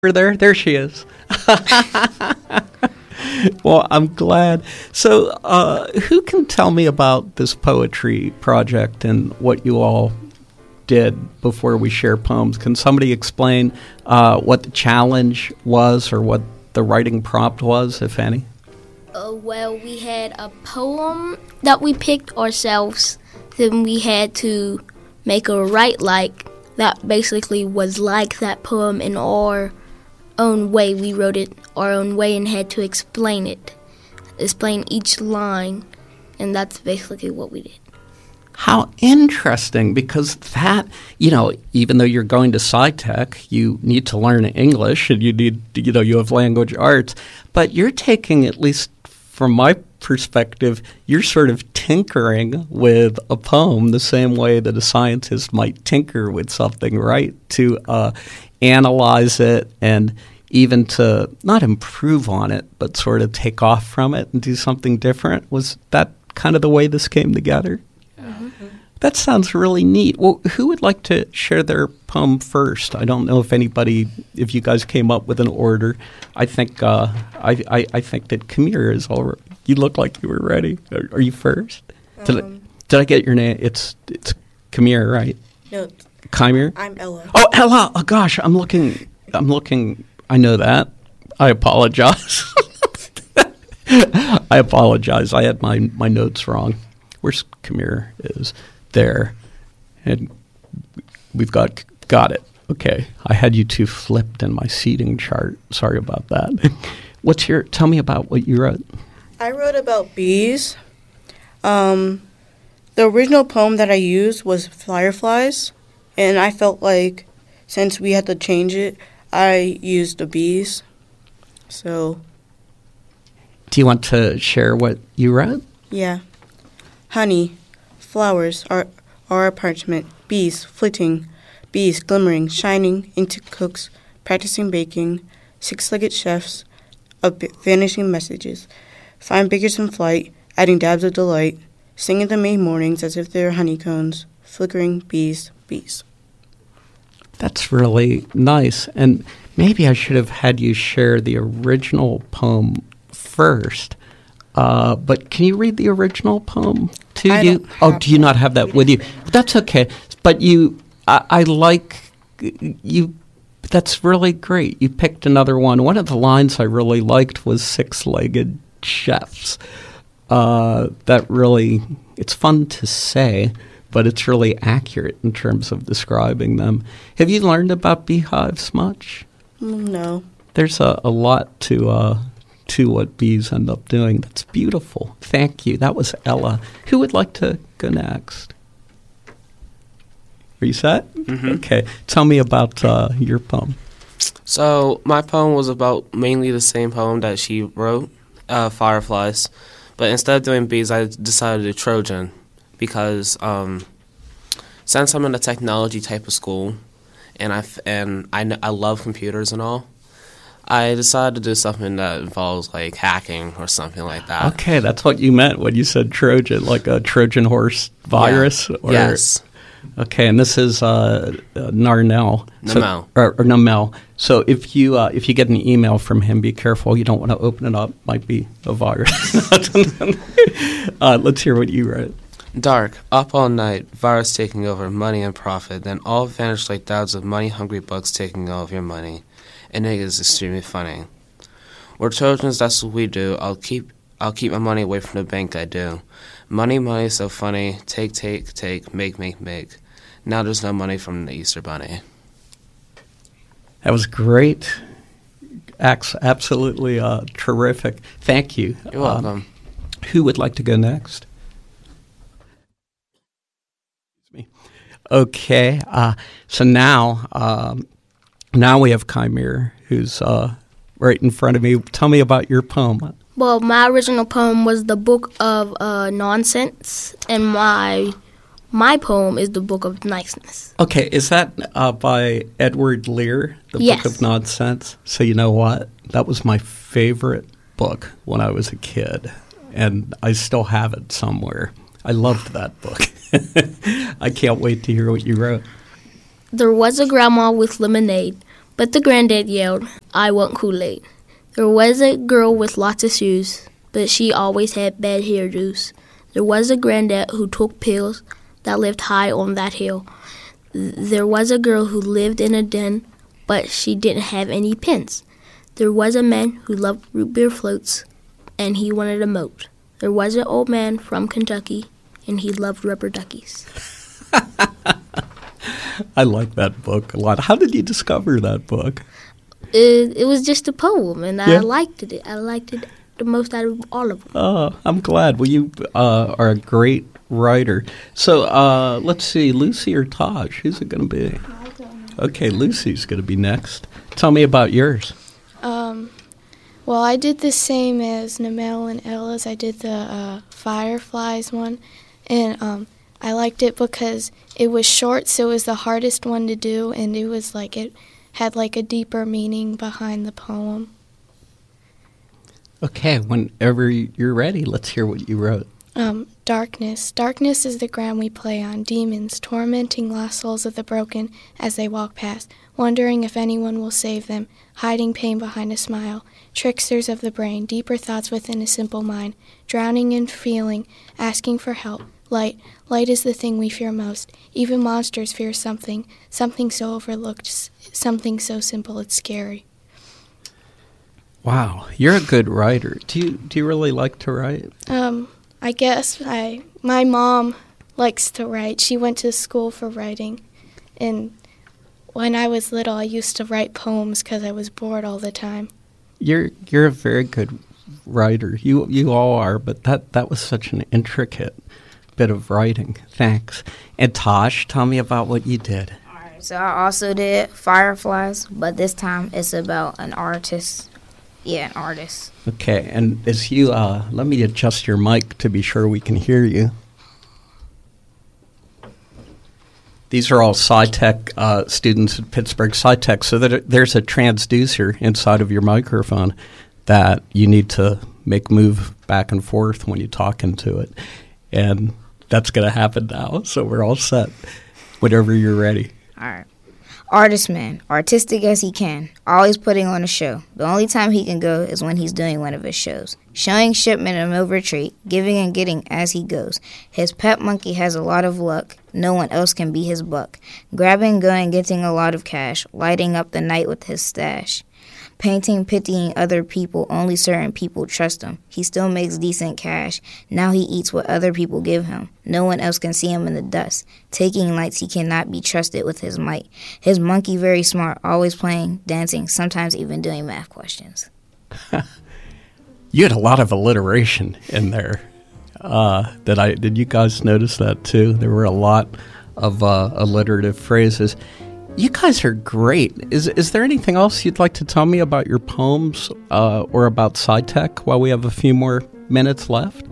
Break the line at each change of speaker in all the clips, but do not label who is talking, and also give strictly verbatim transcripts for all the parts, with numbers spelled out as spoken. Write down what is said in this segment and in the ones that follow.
there? There she is. Well, I'm glad. So uh, who can tell me about this poetry project and what you all did before we share poems? Can somebody explain uh, what the challenge was or what the writing prompt was, if any?
Uh, well, we had a poem that we picked ourselves. Then we had to make a write like that basically was like that poem in our own way. We wrote it our own way and had to explain it, explain each line, and that's basically what we did.
How interesting, because that, you know, even though you're going to SciTech, you need to learn English and you need, you know, you have language arts, but you're taking, at least from my perspective, you're sort of tinkering with a poem the same way that a scientist might tinker with something, right? To uh, analyze it and even to not improve on it, but sort of take off from it and do something different. Was that kind of the way this came together? Mm-hmm. That sounds really neat. Well, who would like to share their poem first? I don't know if anybody, if you guys came up with an order. I think uh, I, I, I think that Kamir is already. You look like you were ready. Are, are you first? Um, did, I, did I get your name? It's it's Kamir, right?
No.
Kamir?
I'm Ella.
Oh, Ella. Oh gosh, I'm looking. I'm looking. I know that. I apologize. I apologize. I had my, my notes wrong. Where's Kamir is there, and we've got got it. Okay, I had you two flipped in my seating chart. Sorry about that. What's your? Tell me about what you wrote.
I wrote about bees. Um, the original poem that I used was fireflies, and I felt like since we had to change it, I used the bees. So.
Do you want to share what you wrote?
Yeah. Honey, flowers, our, our apartment, bees flitting, bees glimmering, shining into cooks, practicing baking, six-legged chefs, of vanishing messages, fine bakers in flight, adding dabs of delight, singing the May mornings as if they were honeycombs, flickering bees, bees.
That's really nice. And maybe I should have had you share the original poem first. Uh, but can you read the original poem to
I
you? Oh, do you not have that with you? That's okay. But you, I, I like you. That's really great. You picked another one. One of the lines I really liked was six-legged chefs. Uh, that really, it's fun to say, but it's really accurate in terms of describing them. Have you learned about beehives much?
No.
There's a, a lot to uh, to what bees end up doing. That's beautiful. Thank you. That was Ella. Who would like to go next? Are you set?
Mm-hmm.
Okay. Tell me about uh, your poem.
So my poem was about mainly the same poem that she wrote, uh, Fireflies. But instead of doing bees, I decided to do Trojan because um, since I'm in a technology type of school and I, f- and I, kn- I love computers and all, I decided to do something that involves like hacking or something like that.
Okay, that's what you meant when you said Trojan, like a Trojan horse virus?
Yeah.
Or,
yes.
Okay, and this is uh, uh, Narnell. So,
Namel.
or, or Namel. So if you uh, if you get an email from him, be careful. You don't want to open it up. Might be a virus. uh, let's hear what you wrote.
Dark, up all night, virus taking over, money and profit, then all vanished like clouds of money-hungry bugs taking all of your money. And it is extremely funny. We're Trojans, that's what we do. I'll keep I'll keep my money away from the bank, I do. Money, money, so funny. Take, take, take, make, make, make. Now there's no money from the Easter Bunny.
That was great. Acts absolutely uh, terrific. Thank you.
You're welcome.
Um, who would like to go next? Okay. Uh, so now, um, now we have Kamir, who's uh, right in front of me. Tell me about your poem.
Well, my original poem was the Book of uh, Nonsense, and my my poem is the Book of Niceness.
Okay, is that uh, by Edward Lear, the
Yes.
Book of Nonsense? So you know what? That was my favorite book when I was a kid, and I still have it somewhere. I loved that book. I can't wait to hear what you wrote.
There was a grandma with lemonade, But the granddad yelled, "I want Kool-Aid." There was a girl with lots of shoes, but she always had bad hairdos. There was a granddad who took pills that lived high on that hill. There was a girl who lived in a den, but she didn't have any pins. There was a man who loved root beer floats, and he wanted a moat. There was an old man from Kentucky, and he loved rubber duckies.
I like that book a lot. How did you discover that book?
It, it was just a poem, and
Yeah.
I liked it. I liked it the most out of all of them.
Oh, I'm glad. Well, you uh, are a great writer. So uh, let's see, Lucy or Taj? Who's it going to be? Okay, Lucy's going to be next. Tell me about yours.
Um, well, I did the same as Namel and Ella's. I did the uh, Fireflies one, and um, I liked it because it was short, so it was the hardest one to do, and it was like it had like a deeper meaning behind the poem.
Okay, whenever you're ready, let's hear what you wrote.
Um, darkness. Darkness is the ground we play on, demons tormenting lost souls of the broken as they walk past, wondering if anyone will save them, hiding pain behind a smile, tricksters of the brain, deeper thoughts within a simple mind, drowning in feeling, asking for help. Light. Light is the thing we fear most. Even monsters fear something, something so overlooked, s- something so simple it's scary.
Wow, you're a good writer. Do you do you really like to write?
Um, I guess I my mom likes to write. She went to school for writing, and when I was little, I used to write poems because I was bored all the time.
You're you're a very good writer. You you all are, but that, that was such an intricate bit of writing. Thanks. And Tosh, tell me about what you did.
Alright, so I also did Fireflies, but this time it's about an artist. Yeah, an artist.
Okay, and as you uh, let me adjust your mic to be sure we can hear you. These are all SciTech uh, students at Pittsburgh SciTech, so that there's a transducer inside of your microphone that you need to make move back and forth when you talk into it. And that's going to happen now, so we're all set. Whenever you're ready.
Alright. Artist man, artistic as he can, always putting on a show. The only time he can go is when he's doing one of his shows. Showing shipment a mill retreat, giving and getting as he goes. His pet monkey has a lot of luck, no one else can be his buck. Grabbing, going, getting a lot of cash, lighting up the night with his stash. Painting, pitying other people, only certain people trust him. He still makes decent cash. Now he eats what other people give him. No one else can see him in the dust. Taking lights, he cannot be trusted with his might. His monkey very smart, always playing, dancing, sometimes even doing math questions.
You had a lot of alliteration in there. Uh, did I? Did you guys notice that too? There were a lot of uh, alliterative phrases. You guys are great. Is is there anything else you'd like to tell me about your poems uh, or about SciTech while we have a few more minutes left?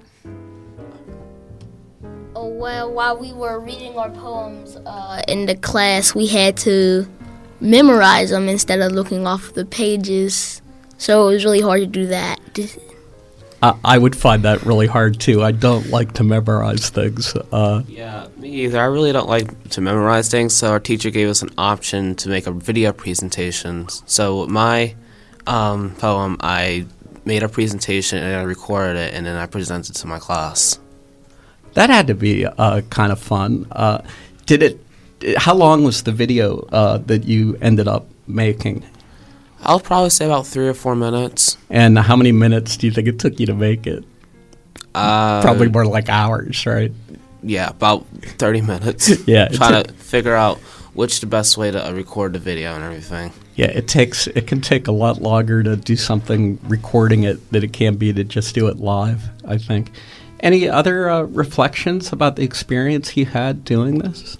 Oh, well, while we were reading our poems uh, in the class, we had to memorize them instead of looking off the pages. So it was really hard to do that.
I, I would find that really hard too. I don't like to memorize things. Uh,
Yeah, me either. I really don't like to memorize things, so our teacher gave us an option to make a video presentation. So with my um, poem, I made a presentation and I recorded it, and then I presented it to my class.
that had to be uh, kind of fun. Uh, did it? How long was the video uh, that you ended up making?
I'll probably say about three or four minutes.
And how many minutes do you think it took you to make it?
Uh,
Probably more like hours, right?
Yeah, about thirty minutes.
Yeah, it
Trying
took-
to figure out which the best way to uh, record the video and everything.
Yeah, it takes it can take a lot longer to do something recording it than it can be to just do it live, I think. Any other uh, reflections about the experience you had doing this?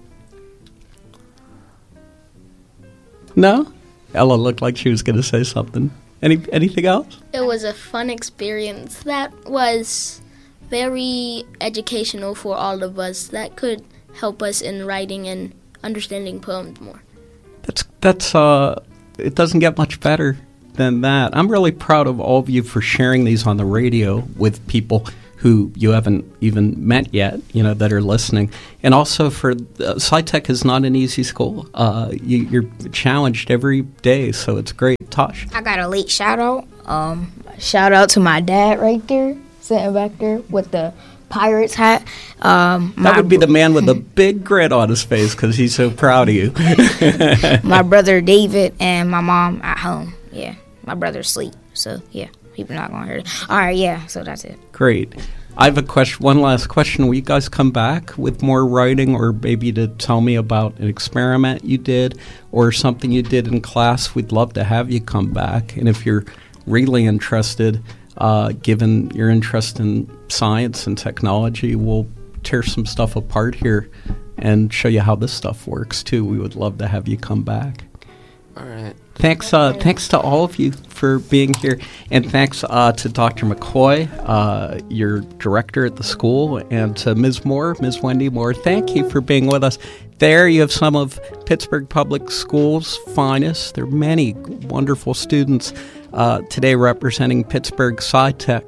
No? Ella looked like she was going to say something. Any anything else?
It was a fun experience that was very educational for all of us. That could help us in writing and understanding poems more.
That's that's uh it doesn't get much better than that. I'm really proud of all of you for sharing these on the radio with people who you haven't even met yet, you know, that are listening. And also for uh, SciTech is not an easy school. Uh, you, you're challenged every day, so it's great. Tosh?
I got a late shout out. Um, shout out to my dad right there, sitting back there with the Pirates hat. Um,
that would be the man with the big grin on his face because he's so proud of you.
My brother David and my mom at home. Yeah, my brother's asleep, so yeah, people not gonna hear it. All right, yeah, so that's it.
Great. I have a question. One last question. Will you guys come back with more writing, or maybe to tell me about an experiment you did or something you did in class? We'd love to have you come back. And if you're really interested, uh, given your interest in science and technology, we'll tear some stuff apart here and show you how this stuff works too. We would love to have you come back.
All right.
Thanks, uh, thanks to all of you for being here, and thanks uh, to Doctor McCoy, uh, your director at the school, and to Miz Moore, Miz Wendy Moore. Thank you for being with us. There you have some of Pittsburgh Public Schools' finest. There are many wonderful students uh, today representing Pittsburgh SciTech.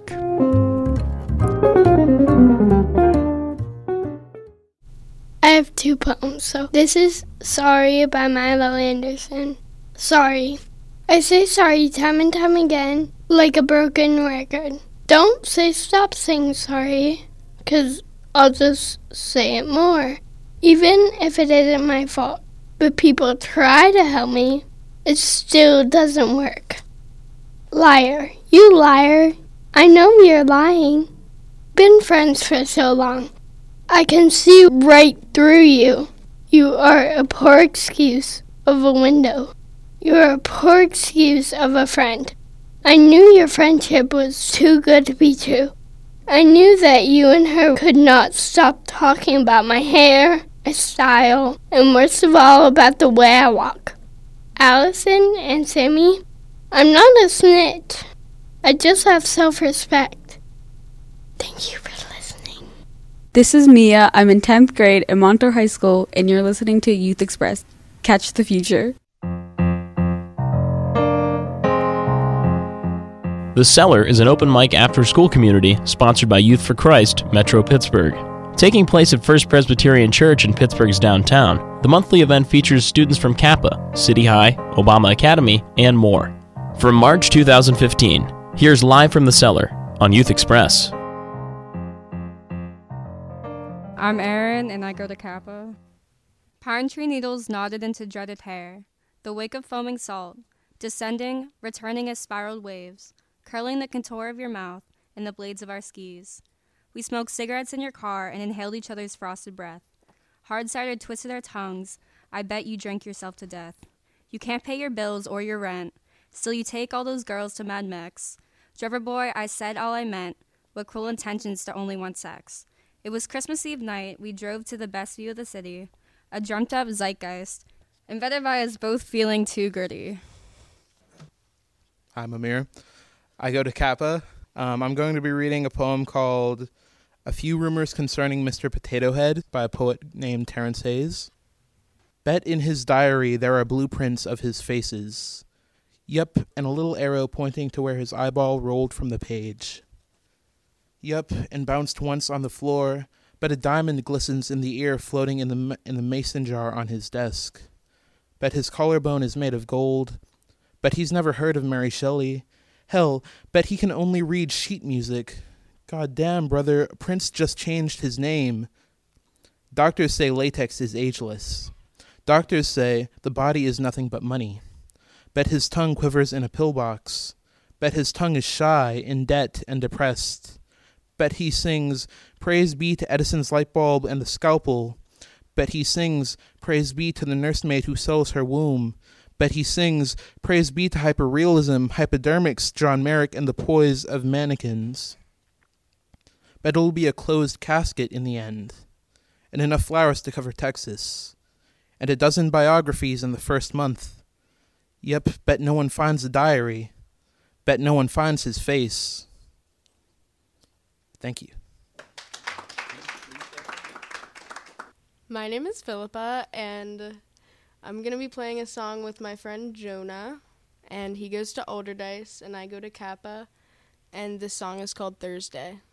I have two poems, so this is Sorry by Milo Anderson. Sorry. I say sorry time and time again, like a broken record. Don't say stop saying sorry, 'cause I'll just say it more, even if it isn't my fault. But people try to help me, it still doesn't work. Liar, you liar. I know you're lying. Been friends for so long. I can see right through you. You are a poor excuse of a window. You're a poor excuse of a friend. I knew your friendship was too good to be true. I knew that you and her could not stop talking about my hair, my style, and worst of all, about the way I walk. Allison and Sammy, I'm not a snitch. I just have self-respect. Thank you for listening.
This is Mia. I'm in tenth grade at Montour High School, and you're listening to Youth Express. Catch the future.
The Cellar is an open mic after-school community sponsored by Youth for Christ, Metro Pittsburgh. Taking place at First Presbyterian Church in Pittsburgh's downtown, the monthly event features students from Kappa, City High, Obama Academy, and more. From March two thousand fifteen, here's Live from the Cellar on Youth Express.
I'm Erin, and I go to Kappa. Pine tree needles knotted into dreaded hair, the wake of foaming salt, descending, returning as spiraled waves, curling the contour of your mouth and the blades of our skis. We smoked cigarettes in your car and inhaled each other's frosted breath. Hard cider twisted our tongues. I bet you drank yourself to death. You can't pay your bills or your rent. Still you take all those girls to Mad Mex. Driver boy, I said all I meant. What cruel intentions to only want sex. It was Christmas Eve night. We drove to the best view of the city. A dreamt-up zeitgeist. And better by us both feeling too gritty.
I'm Amir. I go to Kappa. Um, I'm going to be reading a poem called A Few Rumors Concerning Mister Potato Head by a poet named Terrence Hayes. Bet in his diary there are blueprints of his faces. Yup, and a little arrow pointing to where his eyeball rolled from the page. Yup, and bounced once on the floor, but a diamond glistens in the ear floating in the in the mason jar on his desk. Bet his collarbone is made of gold. Bet he's never heard of Mary Shelley. Hell, bet he can only read sheet music. God damn, brother, Prince just changed his name. Doctors say latex is ageless. Doctors say the body is nothing but money. Bet his tongue quivers in a pillbox. Bet his tongue is shy, in debt, and depressed. Bet he sings, praise be to Edison's light bulb and the scalpel. Bet he sings, praise be to the nursemaid who sells her womb. Bet he sings, praise be to hyperrealism, hypodermics, John Merrick, and the poise of mannequins. Bet it'll be a closed casket in the end, and enough flowers to cover Texas, and a dozen biographies in the first month. Yep, bet no one finds the diary. Bet no one finds his face. Thank you.
My name is Philippa, and I'm going to be playing a song with my friend Jonah, and he goes to Olderdice, and I go to Kappa, and this song is called Thursday.